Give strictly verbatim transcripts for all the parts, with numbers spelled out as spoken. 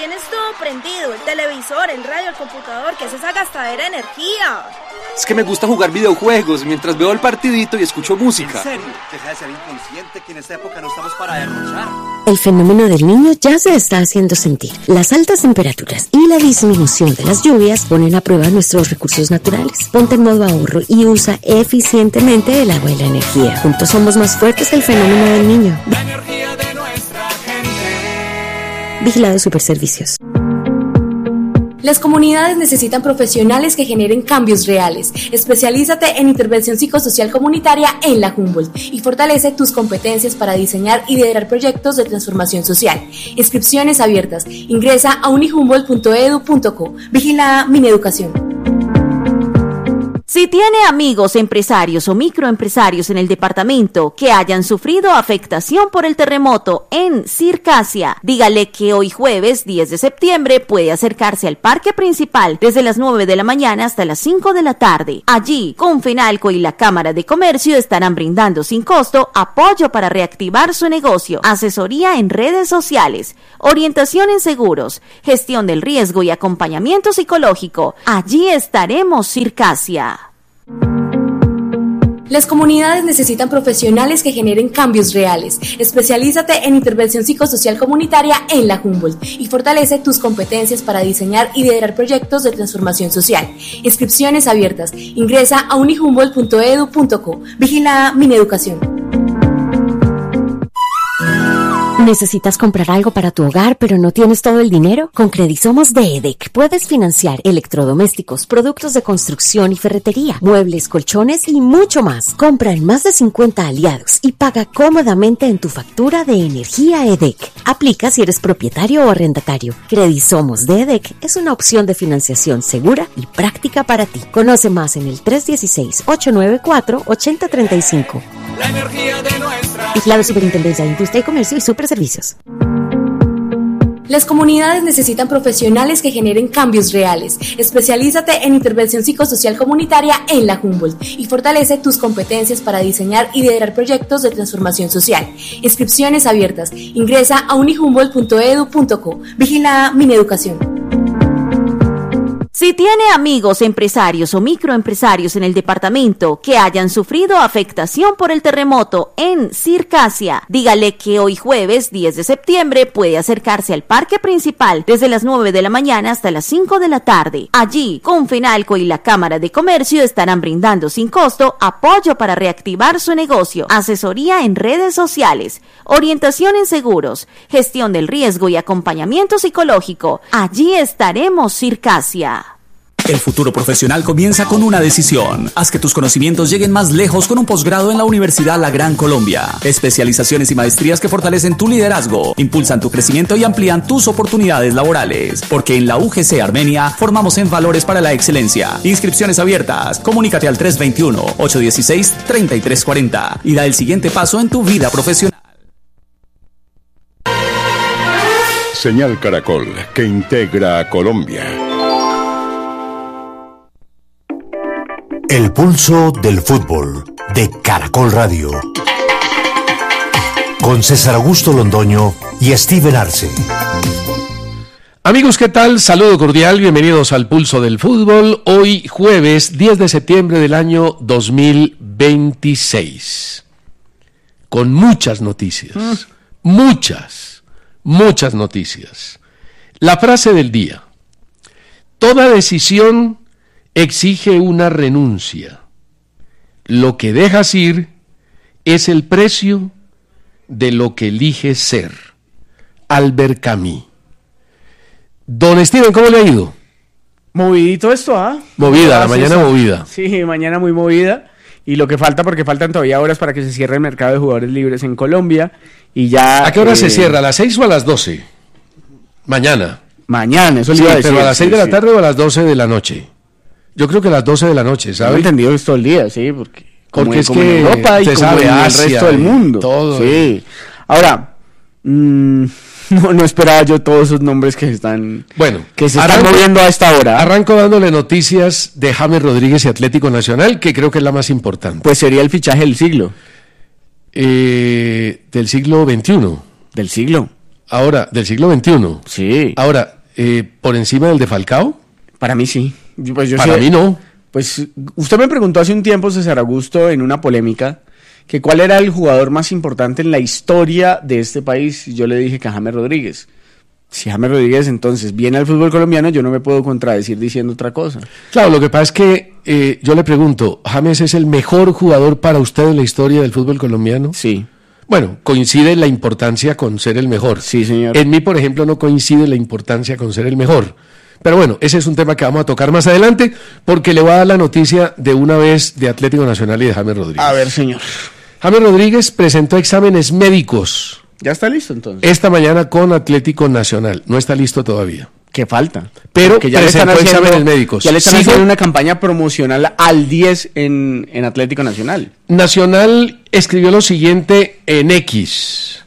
tienes todo prendido, el televisor, el radio, el computador, ¿qué es esa gastadera de energía? Es que me gusta jugar videojuegos mientras veo el partidito y escucho música. ¿En serio? Deja de ser inconsciente, que en esta época no estamos para derrochar. El fenómeno del Niño ya se está haciendo sentir. Las altas temperaturas y la disminución de las lluvias ponen a prueba nuestros recursos naturales. Ponte en modo ahorro y usa eficientemente el agua y la energía. Juntos somos más fuertes que el fenómeno del Niño. La energía de nuestra gente. Vigilado Superservicios. Las comunidades necesitan profesionales que generen cambios reales. Especialízate en intervención psicosocial comunitaria en la Humboldt y fortalece tus competencias para diseñar y liderar proyectos de transformación social. Inscripciones abiertas. Ingresa a unihumboldt punto edu punto co. Vigila Mineducación. Si tiene amigos empresarios o microempresarios en el departamento que hayan sufrido afectación por el terremoto en Circasia, dígale que hoy jueves diez de septiembre puede acercarse al parque principal desde las nueve de la mañana hasta las cinco de la tarde. Allí, Confenalco y la Cámara de Comercio estarán brindando sin costo apoyo para reactivar su negocio, asesoría en redes sociales, orientación en seguros, gestión del riesgo y acompañamiento psicológico. Allí estaremos, Circasia. Las comunidades necesitan profesionales que generen cambios reales. Especialízate en intervención psicosocial comunitaria en la Humboldt y fortalece tus competencias para diseñar y liderar proyectos de transformación social. Inscripciones abiertas. Ingresa a unihumboldt punto edu punto co. Vigila Mineducación. ¿Necesitas comprar algo para tu hogar pero no tienes todo el dinero? Con Credisomos de EDEC puedes financiar electrodomésticos, productos de construcción y ferretería, muebles, colchones y mucho más. Compra en más de cincuenta aliados y paga cómodamente en tu factura de energía EDEC. Aplica si eres propietario o arrendatario. Credisomos de EDEC es una opción de financiación segura y práctica para ti. Conoce más en el tres uno seis, ocho nueve cuatro, ocho cero tres cinco. La energía de nuestra Vigilado Superintendencia de Industria y Comercio y Superservicios. Las comunidades necesitan profesionales que generen cambios reales. Especialízate en intervención psicosocial comunitaria en la Humboldt y fortalece tus competencias para diseñar y liderar proyectos de transformación social. Inscripciones abiertas. Ingresa a unihumboldt punto edu punto co. Vigila Mineducación. Si tiene amigos empresarios o microempresarios en el departamento que hayan sufrido afectación por el terremoto en Circasia, dígale que hoy jueves diez de septiembre puede acercarse al parque principal desde las nueve de la mañana hasta las cinco de la tarde. Allí, Confenalco y la Cámara de Comercio estarán brindando sin costo apoyo para reactivar su negocio, asesoría en redes sociales, orientación en seguros, gestión del riesgo y acompañamiento psicológico. Allí estaremos, Circasia. El futuro profesional comienza con una decisión. Haz que tus conocimientos lleguen más lejos con un posgrado en la Universidad La Gran Colombia. Especializaciones y maestrías que fortalecen tu liderazgo, impulsan tu crecimiento y amplían tus oportunidades laborales. Porque en la U G C Armenia formamos en valores para la excelencia. Inscripciones abiertas. Comunícate al tres dos uno, ocho uno seis, tres tres cuatro cero y da el siguiente paso en tu vida profesional. Señal Caracol, que integra a Colombia. El pulso del fútbol de Caracol Radio. Con César Augusto Londoño y Steven Arce. Amigos, ¿qué tal? Saludo cordial, bienvenidos al Pulso del Fútbol. Hoy jueves diez de septiembre del año dos mil veintiséis. Con muchas noticias, mm. muchas, muchas noticias. La frase del día: toda decisión exige una renuncia. Lo que dejas ir es el precio de lo que eliges ser. Albert Camus. Don Steven, ¿cómo le ha ido? Movidito esto, ¿ah? ¿eh? Movida, la mañana movida. Sí, mañana muy movida. Y lo que falta, porque faltan todavía horas para que se cierre el mercado de jugadores libres en Colombia. Y ya. ¿A qué hora eh, se cierra? ¿A las seis o a las doce? Mañana. Mañana, eso le sí, iba a decir. Pero a las seis sí, de la sí. tarde o a las doce de la noche. Yo creo que a las doce de la noche, ¿sabes? He entendido esto el día, sí, porque, como, porque es como que en Europa y como sabe, en Asia el resto del mundo. Todo. Sí. Ahora, mmm, no, no esperaba yo todos esos nombres que están, bueno, que se arranco, están moviendo a esta hora. Arranco dándole noticias de James Rodríguez y Atlético Nacional, que creo que es la más importante. Pues sería el fichaje del siglo. Eh, del siglo veintiuno. Del siglo. Ahora, del siglo veintiuno. Sí. Ahora, eh, por encima del de Falcao? Para mí sí. Yo, pues yo Para sé, mí no. Pues usted me preguntó hace un tiempo, César Augusto, en una polémica, que cuál era el jugador más importante en la historia de este país. Y yo le dije que James Rodríguez. Si James Rodríguez entonces viene al fútbol colombiano, yo no me puedo contradecir diciendo otra cosa. Claro, lo que pasa es que eh, yo le pregunto, ¿James es el mejor jugador para usted en la historia del fútbol colombiano? Sí. Bueno, coincide la importancia con ser el mejor. Sí, señor. En mí, por ejemplo, no coincide la importancia con ser el mejor. Pero bueno, ese es un tema que vamos a tocar más adelante, porque le voy a dar la noticia de una vez de Atlético Nacional y de James Rodríguez. A ver, señor. James Rodríguez presentó exámenes médicos. ¿Ya está listo entonces? Esta mañana con Atlético Nacional. No está listo todavía. ¿Qué falta? Pero que ya le están presentó haciendo, exámenes médicos. Ya le están ¿Sigo? haciendo una campaña promocional al diez en, en Atlético Nacional. Nacional escribió lo siguiente en X.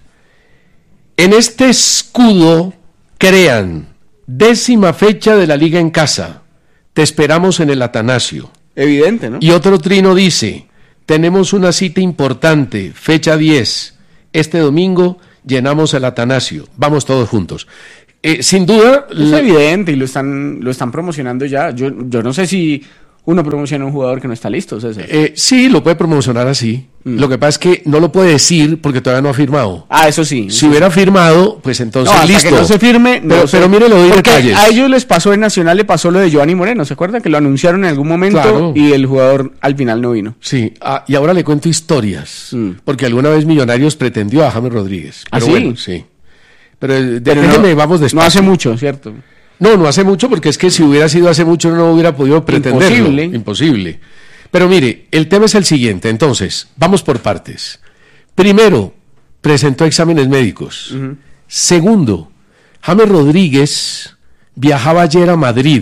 En este escudo crean décima fecha de la liga en casa. Te esperamos en el Atanasio. Evidente, ¿no? Y otro trino dice, tenemos una cita importante, fecha diez. Este domingo llenamos el Atanasio. Vamos todos juntos. Eh, sin duda... Es la... evidente y lo están, lo están promocionando ya. Yo, yo no sé si uno promociona a un jugador que no está listo, César. Eh, sí, lo puede promocionar así. Mm. Lo que pasa es que no lo puede decir porque todavía no ha firmado. Ah, eso sí. Si hubiera firmado, pues entonces no, hasta listo. que no se firme, no pero, sé. pero mire, le doy porque detalles. A ellos les pasó en Nacional, le pasó lo de Giovanni Moreno, ¿se acuerdan? Que lo anunciaron en algún momento claro. y el jugador al final no vino. Sí, ah, y ahora le cuento historias. Mm. Porque alguna vez Millonarios pretendió a James Rodríguez. Pero ¿Ah, sí? bueno, sí. Pero, de, pero déjeme, no, vamos despacio. No hace mucho, ¿cierto? No, no hace mucho, porque es que si hubiera sido hace mucho no hubiera podido pretenderlo. Imposible. Imposible. Pero mire, el tema es el siguiente. Entonces, vamos por partes. Primero, presentó exámenes médicos. Uh-huh. Segundo, James Rodríguez viajaba ayer a Madrid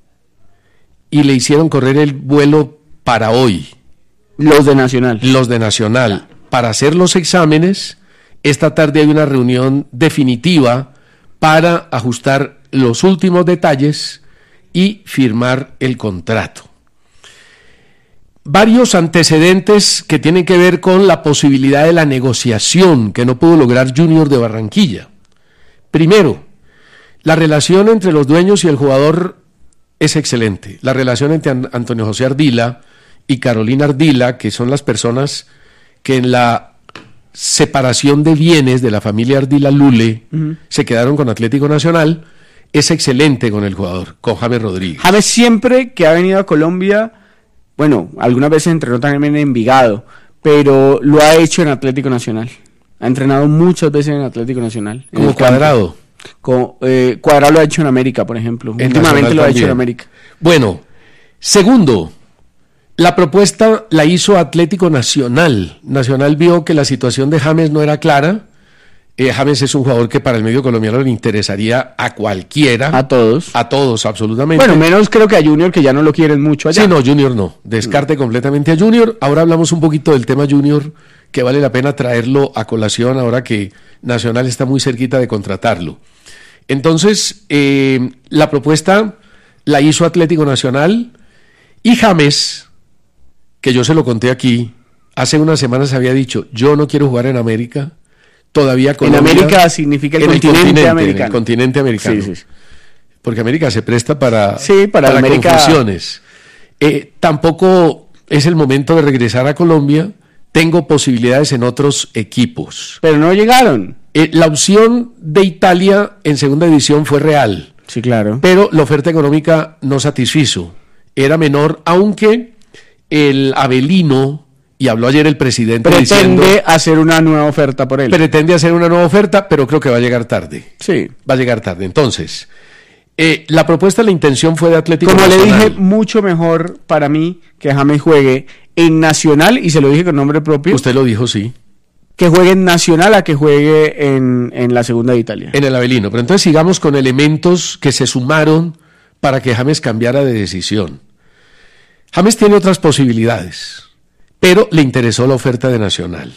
y le hicieron correr el vuelo para hoy. Los de Nacional. Los de Nacional. Para hacer los exámenes, esta tarde hay una reunión definitiva para ajustar los últimos detalles y firmar el contrato. Varios antecedentes que tienen que ver con la posibilidad de la negociación que no pudo lograr Junior de Barranquilla. Primero, la relación entre los dueños y el jugador es excelente. La relación entre Antonio José Ardila y Carolina Ardila, que son las personas que en la separación de bienes de la familia Ardila Lule uh-huh. se quedaron con Atlético Nacional, es excelente con el jugador, con James Rodríguez. James siempre que ha venido a Colombia, bueno, algunas veces entrenó también en Envigado, pero lo ha hecho en Atlético Nacional. Ha entrenado muchas veces en Atlético Nacional. Como Cuadrado. Con, eh, Cuadrado lo ha hecho en América, por ejemplo. En Últimamente lo ha también. hecho en América. Bueno, segundo, la propuesta la hizo Atlético Nacional. Nacional vio que la situación de James no era clara. Eh, James es un jugador que para el medio colombiano le interesaría a cualquiera. A todos. A todos, absolutamente. Bueno, menos creo que a Junior, que ya no lo quieren mucho allá. Sí, no, Junior no. Descarte no. completamente a Junior. Ahora hablamos un poquito del tema Junior, que vale la pena traerlo a colación ahora que Nacional está muy cerquita de contratarlo. Entonces, eh, la propuesta la hizo Atlético Nacional y James, que yo se lo conté aquí, hace unas semanas había dicho, yo no quiero jugar en América. Todavía Colombia, en América significa el, en continente, el continente americano. En el continente americano. Sí, sí. Porque América se presta para, sí, para, para América... confusiones. Eh, tampoco es el momento de regresar a Colombia. Tengo posibilidades en otros equipos. Pero no llegaron. Eh, la opción de Italia en segunda división fue real. Sí, claro. Pero la oferta económica no satisfizo. Era menor, aunque el Avelino... Y habló ayer el presidente pretende diciendo, hacer una nueva oferta por él. Pretende hacer una nueva oferta, pero creo que va a llegar tarde. Sí. Va a llegar tarde. Entonces, eh, la propuesta, la intención fue de Atlético Como Nacional. le dije, mucho mejor para mí que James juegue en Nacional, y se lo dije con nombre propio. Usted lo dijo, sí. Que juegue en Nacional a que juegue en, en la segunda de Italia. En el Avelino. Pero entonces sigamos con elementos que se sumaron para que James cambiara de decisión. James tiene otras posibilidades, pero le interesó la oferta de Nacional.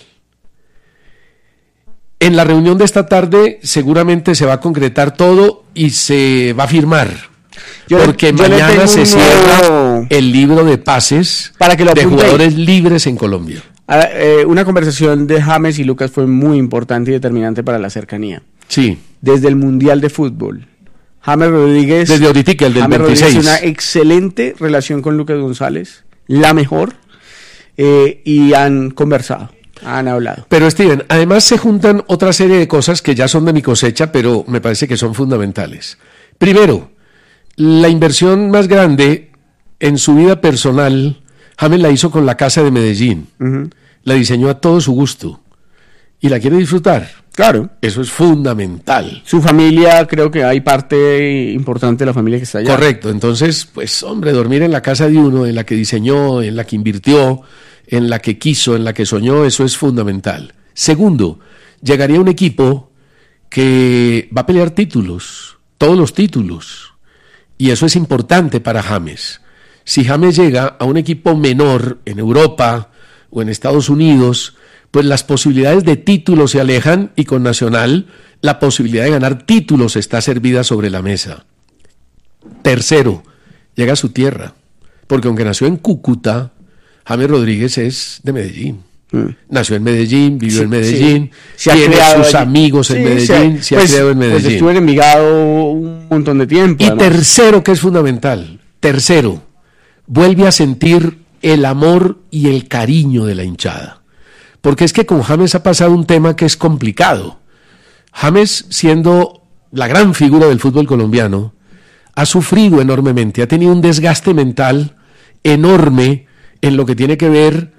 En la reunión de esta tarde seguramente se va a concretar todo y se va a firmar. Yo porque le, mañana se cierra nuevo... el libro de pases para que lo de jugadores libres en Colombia. Ah, eh, una conversación de James y Lucas fue muy importante y determinante para la cercanía. Sí. Desde el Mundial de Fútbol, James Rodríguez. Desde ahorita, el del James veintiséis. Rodríguez, una excelente relación con Lucas González, la mejor, eh, y han conversado, han hablado. Pero Steven, además se juntan otra serie de cosas que ya son de mi cosecha, pero me parece que son fundamentales. Primero, la inversión más grande en su vida personal, James la hizo con la Casa de Medellín. Uh-huh. La diseñó a todo su gusto y la quiere disfrutar. Claro. Eso es fundamental. Su familia, creo que hay parte importante de la familia que está allá. Correcto. Entonces, pues, hombre, dormir en la casa de uno, en la que diseñó, en la que invirtió, en la que quiso, en la que soñó, eso es fundamental. Segundo, llegaría un equipo que va a pelear títulos, todos los títulos, y eso es importante para James. Si James llega a un equipo menor en Europa o en Estados Unidos, pues las posibilidades de títulos se alejan y con Nacional la posibilidad de ganar títulos está servida sobre la mesa. Tercero, llega a su tierra, porque aunque nació en Cúcuta, James Rodríguez es de Medellín. Mm. Nació en Medellín, vivió sí, en Medellín, sí. tiene sus allí. amigos en sí, Medellín, se, se ha pues, criado en Medellín. Pues estuvo en Envigado un montón de tiempo. Y además. Tercero, que es fundamental, tercero, vuelve a sentir el amor y el cariño de la hinchada. Porque es que con James ha pasado un tema que es complicado. James, siendo la gran figura del fútbol colombiano, ha sufrido enormemente, ha tenido un desgaste mental enorme en lo que tiene que ver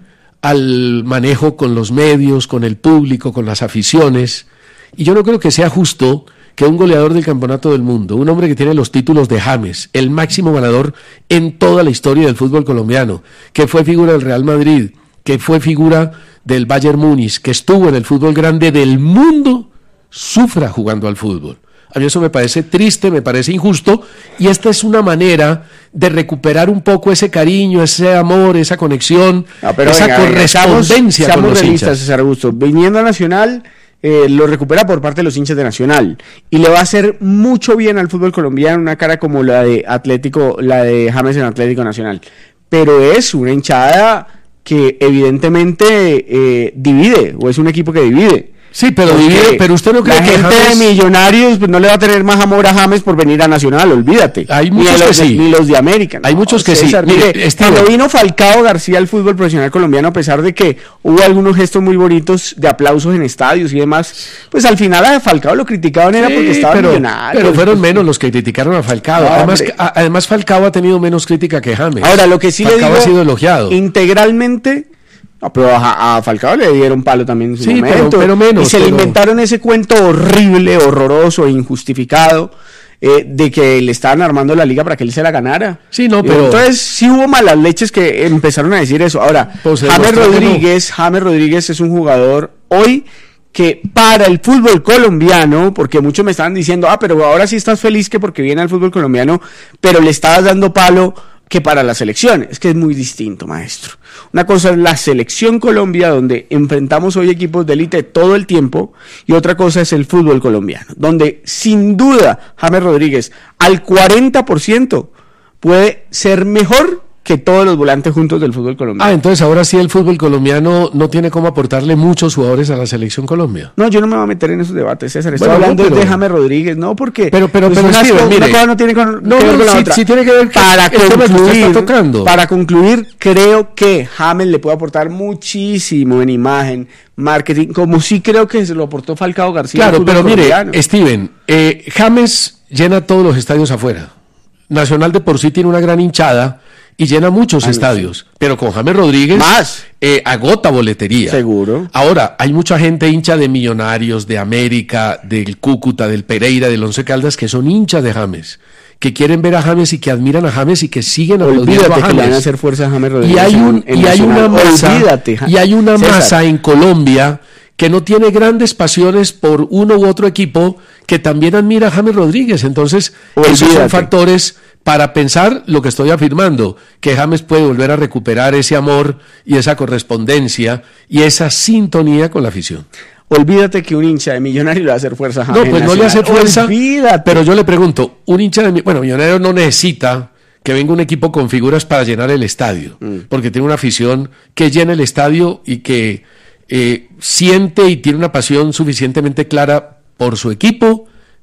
al manejo con los medios, con el público, con las aficiones. Y yo no creo que sea justo que un goleador del campeonato del mundo, un hombre que tiene los títulos de James, el máximo ganador en toda la historia del fútbol colombiano, que fue figura del Real Madrid, que fue figura del Bayern Múnich, que estuvo en el fútbol grande del mundo, sufra jugando al fútbol. A mí eso me parece triste, me parece injusto, y esta es una manera de recuperar un poco ese cariño, ese amor, esa conexión, no, pero esa venga, correspondencia seamos, con los realistas, hinchas. César Augusto. Viniendo a Nacional, eh, lo recupera por parte de los hinchas de Nacional, y le va a hacer mucho bien al fútbol colombiano una cara como la de Atlético, la de James en Atlético Nacional. Pero es una hinchada que evidentemente eh, divide, o es un equipo que divide. Sí, pero divide, pero usted no cree la que gente James... de Millonarios pues, no le va a tener más amor a James por venir a Nacional, olvídate. Hay muchos ni que sí. Ni los de América. Hay no, muchos que César, sí. Mire, Mire, cuando vino Falcao García al fútbol profesional colombiano, a pesar de que hubo algunos gestos muy bonitos de aplausos en estadios y demás, pues al final a Falcao lo criticaban era sí, porque estaba pero, millonario. Pero fueron menos los que criticaron a Falcao. No, además, a, además Falcao ha tenido menos crítica que James. Ahora, lo que sí Falcao le digo, ha sido elogiado. Integralmente... No, pero a, a Falcao le dieron palo también en su sí, momento. Pero, pero menos. Y se pero... le inventaron ese cuento horrible, horroroso e injustificado eh, de que le estaban armando la liga para que él se la ganara. Sí, no, pero... Entonces sí hubo malas leches que empezaron a decir eso. Ahora, pues James Rodríguez, no. James Rodríguez es un jugador hoy que para el fútbol colombiano, porque muchos me estaban diciendo, ah, pero ahora sí estás feliz que porque viene al fútbol colombiano, pero le estabas dando palo que para la selección. Es que es muy distinto, maestro. Una cosa es la selección Colombia, donde enfrentamos hoy equipos de élite todo el tiempo, y otra cosa es el fútbol colombiano, donde sin duda James Rodríguez al cuarenta por ciento puede ser mejor que todos los volantes juntos del fútbol colombiano. Ah, entonces ahora sí el fútbol colombiano no tiene cómo aportarle muchos jugadores a la selección Colombia. No, yo no me voy a meter en esos debates, César. Estoy bueno, hablando no, pero... de James Rodríguez, no, porque pero pero pues pero una, Steven, una mire, cosa no tiene con, no, que ver no, con la sí, otra. sí tiene que ver que para concluir, concluir, tocando. para concluir, creo que James le puede aportar muchísimo en imagen, marketing, como sí creo que se lo aportó Falcao García. Claro, pero mire, Steven, eh, James llena todos los estadios afuera. Nacional de por sí tiene una gran hinchada y llena muchos ah, estadios, sí. Pero con James Rodríguez más eh, agota boletería. Seguro. Ahora, hay mucha gente hincha de Millonarios, de América, del Cúcuta, del Pereira, del Once Caldas, que son hinchas de James, que quieren ver a James y que admiran a James y que siguen aplaudiendo a James. Que le van a hacer fuerza a James Rodríguez. Y hay, un, en, en y hay una masa, Olvídate, y hay una César. masa en Colombia que no tiene grandes pasiones por uno u otro equipo que también admira a James Rodríguez. Entonces, Olvídate. Esos son factores para pensar lo que estoy afirmando, que James puede volver a recuperar ese amor y esa correspondencia y esa sintonía con la afición. Olvídate que un hincha de Millonario le va a hacer fuerza a James. No, pues Nacional. No le hace fuerza, Olvídate. Pero yo le pregunto, un hincha de... Bueno, Millonario no necesita que venga un equipo con figuras para llenar el estadio, mm. porque tiene una afición que llena el estadio y que eh, siente y tiene una pasión suficientemente clara por su equipo,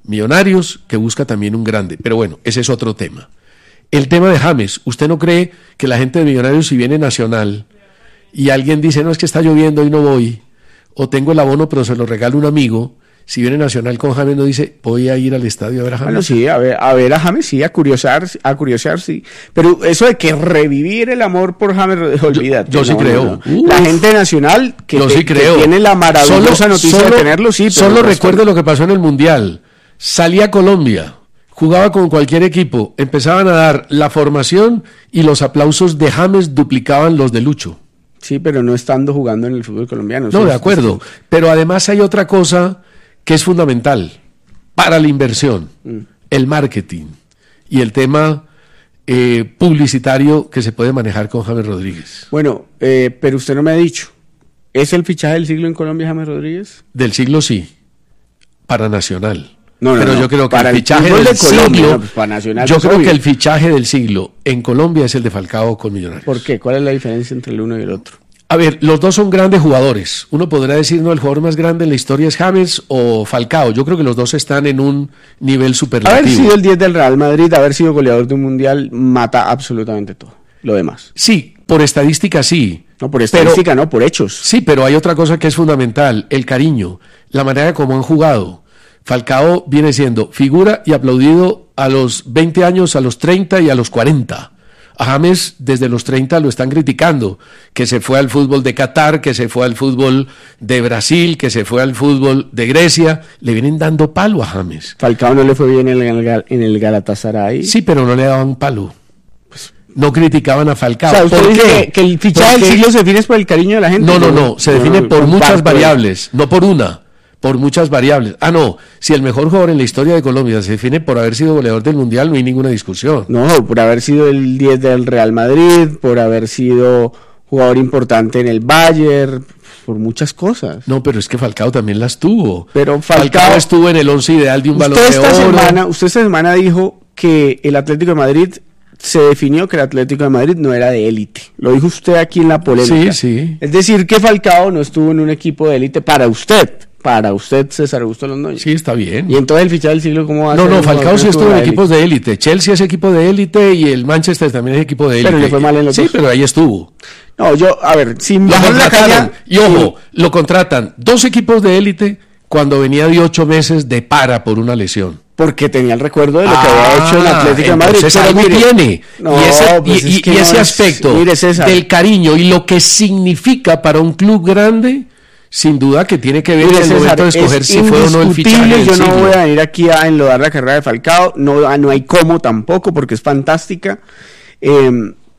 Millonarios, que busca también un grande. Pero bueno, ese es otro tema. El tema de James, ¿usted no cree que la gente de Millonarios, si viene Nacional y alguien dice, no, es que está lloviendo y no voy, o tengo el abono pero se lo regalo un amigo, si viene Nacional con James no dice, voy a ir al estadio a ver a James? Bueno, sí, a ver a, ver a James, sí, a curiosear, a curiosear, sí. Pero eso de que revivir el amor por James, olvídate. Yo, yo sí no, creo. No, no. La gente Nacional que, yo te, sí creo. que tiene la maravillosa solo, noticia solo, de tenerlo, sí. Pero solo no recuerde lo que pasó en el Mundial. Salía a Colombia, jugaba con cualquier equipo, empezaban a dar la formación y los aplausos de James duplicaban los de Lucho. Sí, pero no estando jugando en el fútbol colombiano. No, de acuerdo. Pero además hay otra cosa que es fundamental para la inversión, mm. el marketing y el tema eh, publicitario que se puede manejar con James Rodríguez. Bueno, eh, pero usted no me ha dicho, ¿es el fichaje del siglo en Colombia James Rodríguez? Del siglo sí, para Nacional. No, no, pero no, yo creo que para el fichaje el del de Colombia, siglo, no, pues para Nacional yo es creo obvio. que el fichaje del siglo en Colombia es el de Falcao con Millonarios. ¿Por qué? ¿Cuál es la diferencia entre el uno y el otro? A ver, los dos son grandes jugadores. Uno podrá decir, no, el jugador más grande en la historia es James o Falcao. Yo creo que los dos están en un nivel superlativo. Haber sido el diez del Real Madrid, haber sido goleador de un mundial, mata absolutamente todo. Lo demás. Sí, por estadística sí. No, por estadística pero, no, por hechos. Sí, pero hay otra cosa que es fundamental, el cariño, la manera como han jugado. Falcao viene siendo figura y aplaudido a los veinte años, a los treinta y a los cuarenta. A James desde los treinta lo están criticando, que se fue al fútbol de Qatar, que se fue al fútbol de Brasil, que se fue al fútbol de Grecia. Le vienen dando palo a James. Falcao no le fue bien en el, en el Galatasaray. Sí, pero no le daban palo. Pues, no criticaban a Falcao. O sea, usted ¿Por dice qué? Que, que el fichaje del siglo se define por el cariño de la gente. No, no, no, se define no, por muchas comparto. variables, no por una. Por muchas variables. Ah, no, si el mejor jugador en la historia de Colombia se define por haber sido goleador del Mundial, no hay ninguna discusión. No, por haber sido el diez del Real Madrid, por haber sido jugador importante en el Bayern, por muchas cosas. No, pero es que Falcao también las tuvo. Pero Falcao, Falcao estuvo en el once ideal de un Balón de esta Oro. Semana, usted esta semana dijo que el Atlético de Madrid, se definió que el Atlético de Madrid no era de élite. Lo dijo usted aquí en la polémica. Sí, sí. Es decir, que Falcao no estuvo en un equipo de élite para usted. Para usted, César Augusto Londoño. Sí, está bien. Y entonces el fichaje del siglo, ¿cómo va a No, ser? no, Falcao sí estuvo en élite? equipos de élite. Chelsea es equipo de élite y el Manchester también es equipo de élite. Pero le fue mal en los Sí, dos. pero ahí estuvo. No, yo, a ver, si Lo me la contrataron, caña, y ojo, lo contratan dos equipos de élite cuando venía de ocho meses de para por una lesión. Porque tenía el recuerdo de lo que Ah, había hecho el Atlético de Madrid. Entonces Pero algo mire, tiene. no, y ese, pues y, es y- que y no ese es- aspecto mire, César, del cariño y lo que significa para un club grande, sin duda que tiene que ver mire, en el César, momento de escoger es si fue o no el fichaje indiscutible. del Yo no siglo. voy a venir aquí a enlodar la carrera de Falcao, no, ah, no hay cómo tampoco, porque es fantástica. Eh,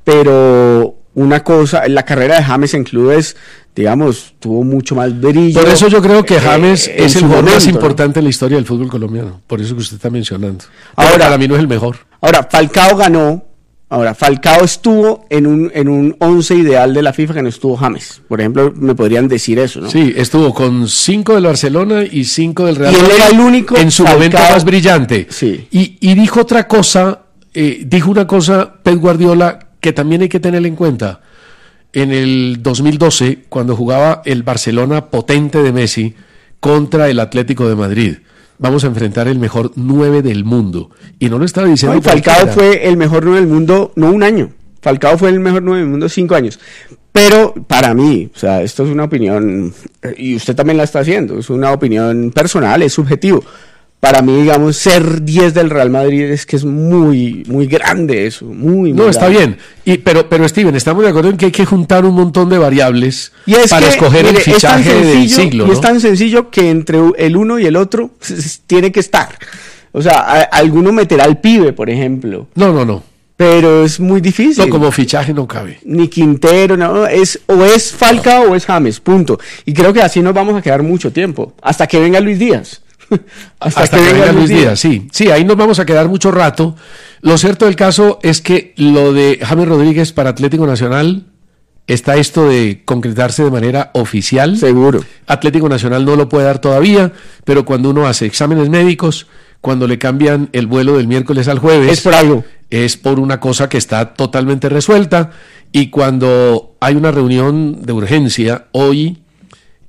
pero una cosa, la carrera de James en clubes, digamos, tuvo mucho más brillo. Por eso yo creo que eh, James en es el su jugador más momento, ¿no? importante en la historia del fútbol colombiano. Por eso que usted está mencionando. Pero Ahora- para mí no es el mejor. Ahora, Falcao ganó. Ahora, Falcao estuvo en un, en un once ideal de la FIFA que no estuvo James. Por ejemplo, me podrían decir eso, ¿no? Sí, estuvo con cinco del Barcelona y cinco del Real Y él Madrid era el único en su Falcao- momento más brillante. Sí. Y, y dijo otra cosa, eh, dijo una cosa Pep Guardiola que también hay que tener en cuenta. En el dos mil doce, cuando jugaba el Barcelona potente de Messi contra el Atlético de Madrid, vamos a enfrentar el mejor nueve del mundo. Y no lo estaba diciendo No, y Falcao cualquiera. fue el mejor nueve del mundo, no un año. Falcao fue el mejor nueve del mundo cinco años. Pero para mí, o sea, esto es una opinión, eh, y usted también la está haciendo, es una opinión personal, es subjetivo. Para mí, digamos, ser diez del Real Madrid es que es muy, muy grande eso, muy, muy No, está grande. bien. Y, pero, pero Steven, estamos de acuerdo en que hay que juntar un montón de variables Y es para que, escoger mire, el es tan fichaje del sencillo, siglo. Y ¿no? es tan sencillo que entre el uno y el otro s- s- tiene que estar. O sea, a- alguno meterá al pibe, por ejemplo. No, no, no. Pero es muy difícil. No, como fichaje no cabe. Ni Quintero, no, es o es Falcao o es James, punto. Y creo que así nos vamos a quedar mucho tiempo, hasta que venga Luis Díaz. Hasta, que, venga Luis Díaz, sí. Sí, ahí nos vamos a quedar mucho rato. Lo cierto del caso es que lo de James Rodríguez para Atlético Nacional está esto de concretarse de manera oficial. Seguro. Atlético Nacional no lo puede dar todavía, pero cuando uno hace exámenes médicos, cuando le cambian el vuelo del miércoles al jueves, Es por algo. es por una cosa que está totalmente resuelta. Y cuando hay una reunión de urgencia hoy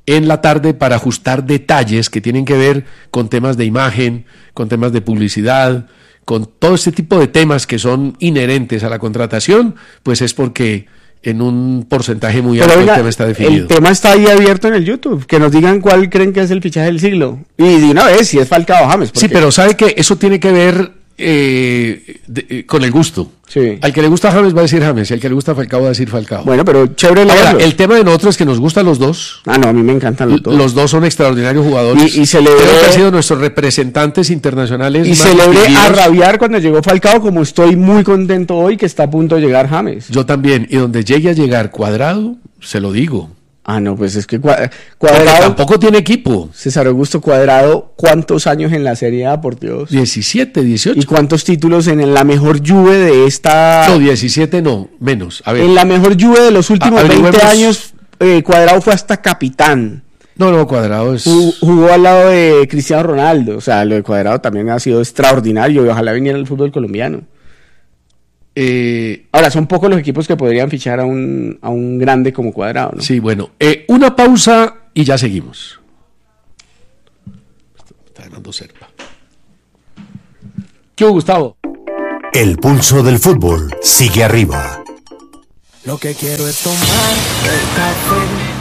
en la tarde para ajustar detalles que tienen que ver con temas de imagen, con temas de publicidad, con todo este tipo de temas que son inherentes a la contratación, pues es porque en un porcentaje muy alto el tema está definido. El tema está ahí abierto en el YouTube. Que nos digan cuál creen que es el fichaje del siglo. Y de una vez, si es Falcao James. Sí, pero sabe que eso tiene que ver eh, de, eh, con el gusto. Sí. Al que le gusta James va a decir James, y al que le gusta Falcao va a decir Falcao. Bueno, pero chévere. Ahora, leerlo. el tema de nosotros es que nos gustan los dos. Ah, no, a mí me encantan los dos. Los dos son extraordinarios jugadores. Y, y celebré, creo que han sido nuestros representantes internacionales. Y más celebré distinguidos. a rabiar cuando llegó Falcao, como estoy muy contento hoy que está a punto de llegar James. Yo también. Y donde llegue a llegar Cuadrado, se lo digo. Ah, no, pues es que Cuadrado... Porque tampoco tiene equipo. César Augusto Cuadrado, ¿cuántos años en la Serie A, por Dios? diecisiete, dieciocho. ¿Y cuántos títulos en la mejor Juve de esta...? No, diecisiete no, menos. A ver. En la mejor Juve de los últimos A- veinte años, eh, Cuadrado fue hasta capitán. No, no, Cuadrado es... Jugó, jugó al lado de Cristiano Ronaldo. O sea, lo de Cuadrado también ha sido extraordinario y ojalá viniera el fútbol colombiano. Eh, Ahora, son pocos los equipos que podrían fichar a un, a un grande como Cuadrado, ¿no? Sí, bueno. Eh, una pausa y ya seguimos. Está ganando Serpa. ¿Qué hubo, Gustavo? El pulso del fútbol sigue arriba. Lo que quiero es tomar el café